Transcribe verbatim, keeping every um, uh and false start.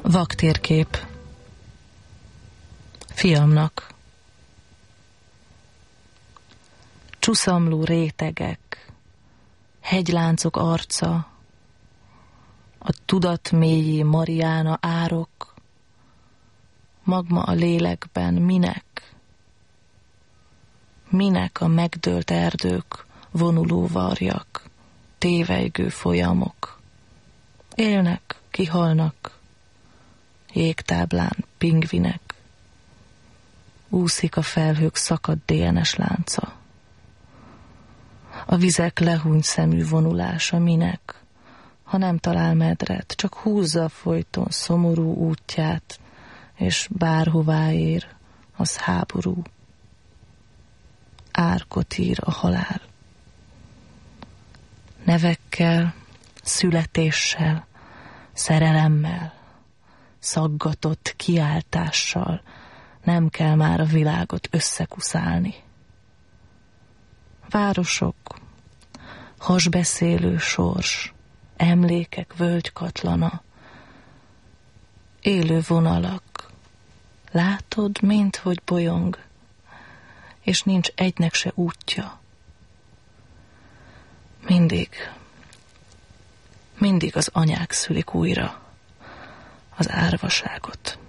Vaktérkép. Fiamnak. Csuszamló rétegek, hegyláncok arca, a tudat mélyé Mariána árok, magma a lélekben minek? Minek a megdőlt erdők, vonuló varjak, tévejgő folyamok? Élnek, kihalnak, jégtáblán pingvinek, úszik a felhők szakadt dé en es lánca. A vizek lehúny szemű vonulása minek, ha nem talál medret, csak húzza folyton szomorú útját, és bárhová ér, az háború. Árkot ír a halál. Nevekkel, születéssel, szerelemmel, szaggatott kiáltással nem kell már a világot összekuszálni. Városok, hasbeszélő sors, emlékek völgykatlana, élő vonalak, látod, minthogy bolyong, és nincs egynek se útja. Mindig, mindig az anyák szülik újra az árvaságot.